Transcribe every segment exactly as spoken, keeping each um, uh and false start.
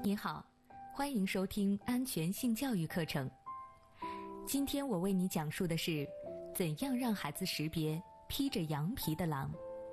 你好，欢迎收听安全性教育课程。今天我为你讲述的是怎样让孩子识别披着羊皮的狼。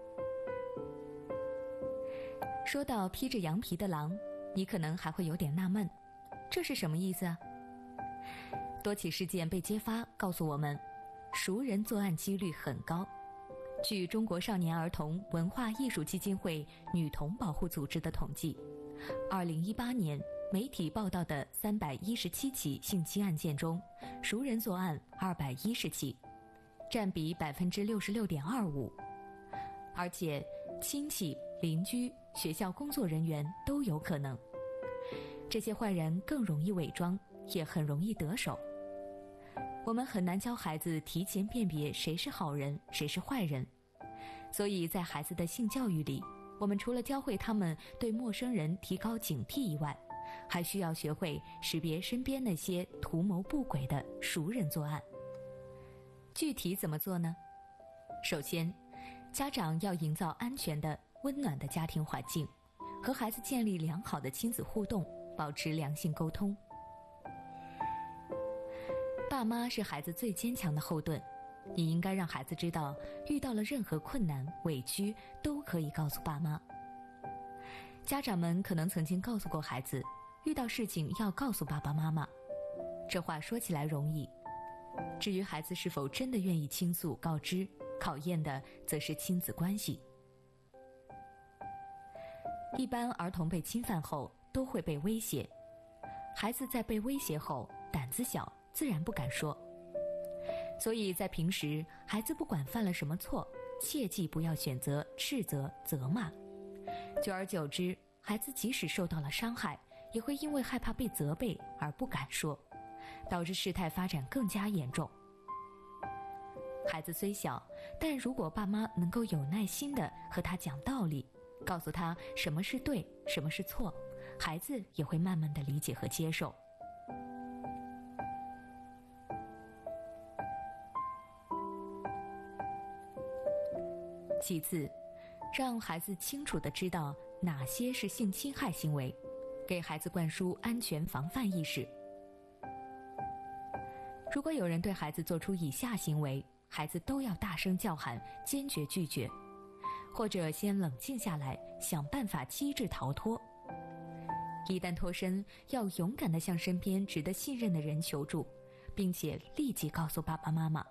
说到披着羊皮的狼，你可能还会有点纳闷，这是什么意思啊？多起事件被揭发告诉我们，熟人作案几率很高。据中国少年儿童文化艺术基金会女童保护组织的统计，二零一八年媒体报道的三百一十七起性侵案件中，熟人作案二百一十起，占比百分之六十六点二五。而且，亲戚、邻居、学校工作人员都有可能。这些坏人更容易伪装，也很容易得手。我们很难教孩子提前辨别谁是好人，谁是坏人。所以在孩子的性教育里，我们除了教会他们对陌生人提高警惕以外，还需要学会识别身边那些图谋不轨的熟人作案。具体怎么做呢？首先，家长要营造安全的、温暖的家庭环境，和孩子建立良好的亲子互动，保持良性沟通。爸妈是孩子最坚强的后盾，你应该让孩子知道，遇到了任何困难、委屈都可以告诉爸妈。家长们可能曾经告诉过孩子，遇到事情要告诉爸爸妈妈。这话说起来容易，至于孩子是否真的愿意倾诉告知，考验的则是亲子关系。一般儿童被侵犯后都会被威胁，孩子在被威胁后胆子小，自然不敢说。所以在平时，孩子不管犯了什么错，切记不要选择斥责、责骂。久而久之，孩子即使受到了伤害，也会因为害怕被责备而不敢说，导致事态发展更加严重。孩子虽小，但如果爸妈能够有耐心地和他讲道理，告诉他什么是对，什么是错，孩子也会慢慢地理解和接受。其次，让孩子清楚地知道哪些是性侵害行为，给孩子灌输安全防范意识。如果有人对孩子做出以下行为，孩子都要大声叫喊，坚决拒绝，或者先冷静下来，想办法机智逃脱。一旦脱身，要勇敢地向身边值得信任的人求助，并且立即告诉爸爸妈妈。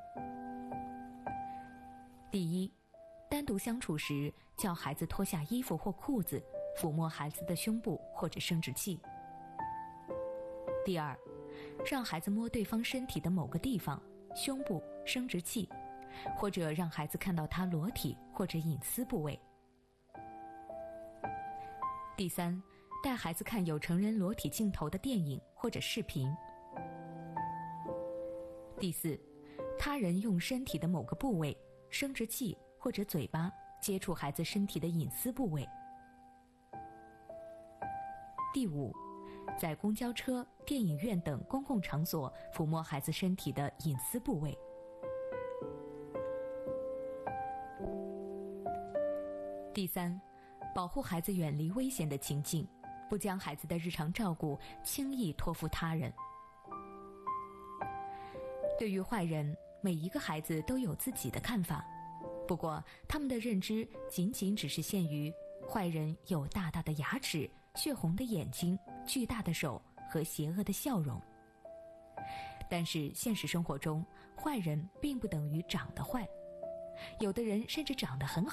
第一，单独相处时，叫孩子脱下衣服或裤子，抚摸孩子的胸部或者生殖器。第二，让孩子摸对方身体的某个地方，胸部、生殖器，或者让孩子看到他裸体或者隐私部位。第三，带孩子看有成人裸体镜头的电影或者视频。第四，他人用身体的某个部位，生殖器或者嘴巴接触孩子身体的隐私部位。第五，在公交车、电影院等公共场所抚摸孩子身体的隐私部位。第三，保护孩子远离危险的情境，不将孩子的日常照顾轻易托付他人。对于坏人，每一个孩子都有自己的看法，不过他们的认知仅仅只是限于坏人有大大的牙齿、血红的眼睛、巨大的手和邪恶的笑容。但是现实生活中，坏人并不等于长得坏，有的人甚至长得很好。